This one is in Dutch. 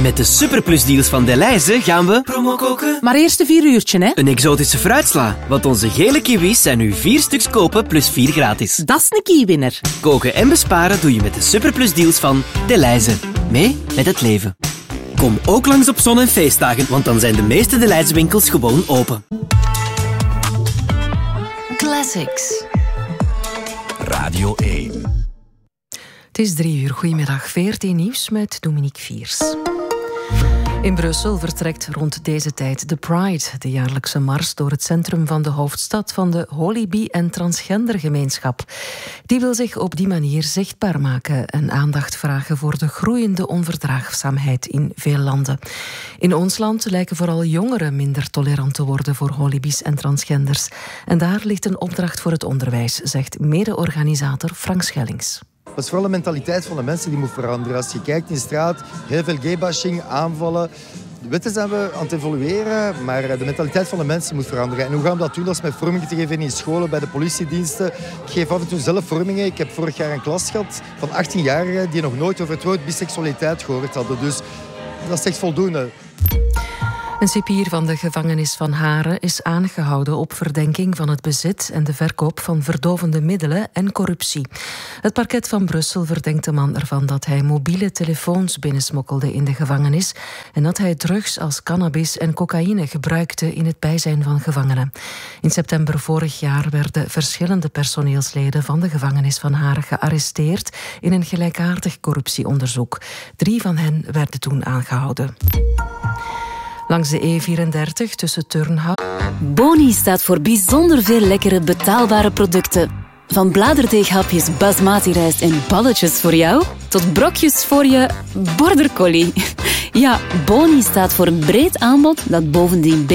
Met de superplusdeals van Delhaize gaan we promo koken. Maar eerst een 4 uurtje, hè? Een exotische fruitsla, want onze gele kiwis zijn nu 4 stuks kopen plus 4 gratis. Dat is een kiewinner. Koken en besparen doe je met de superplusdeals van Delhaize. Mee met het leven. Kom ook langs op zon- en feestdagen, want dan zijn de meeste Delhaize winkels gewoon open. Classics. Radio 1. Het is 3 uur. Goedemiddag. VRT Nieuws met Dominique Viers. In Brussel vertrekt rond deze tijd de Pride, de jaarlijkse mars door het centrum van de hoofdstad van de Holy Bi- en transgendergemeenschap. Die wil zich op die manier zichtbaar maken en aandacht vragen voor de groeiende onverdraagzaamheid in veel landen. In ons land lijken vooral jongeren minder tolerant te worden voor holibi's en transgenders. En daar ligt een opdracht voor het onderwijs, zegt mede-organisator Frank Schellings. Dat is vooral de mentaliteit van de mensen die moet veranderen. Als je kijkt in de straat, heel veel gaybashing, aanvallen. De wetten zijn we aan het evolueren, maar de mentaliteit van de mensen moet veranderen. En hoe gaan we dat doen? Dat is met vormingen te geven in scholen, bij de politiediensten. Ik geef af en toe zelf vormingen. Ik heb vorig jaar een klas gehad van 18-jarigen die nog nooit over het woord biseksualiteit gehoord hadden. Dus dat is echt voldoende. Een cipier van de gevangenis van Haren is aangehouden op verdenking van het bezit en de verkoop van verdovende middelen en corruptie. Het parket van Brussel verdenkt de man ervan dat hij mobiele telefoons binnensmokkelde in de gevangenis en dat hij drugs als cannabis en cocaïne gebruikte in het bijzijn van gevangenen. In september vorig jaar werden verschillende personeelsleden van de gevangenis van Haren gearresteerd in een gelijkaardig corruptieonderzoek. 3 van hen werden toen aangehouden. Langs de E34 tussen Turnhout. Boni staat voor bijzonder veel lekkere betaalbare producten. Van bladerdeeghapjes basmati rijst en balletjes voor jou, tot brokjes voor je border collie. Ja, Boni staat voor een breed aanbod dat bovendien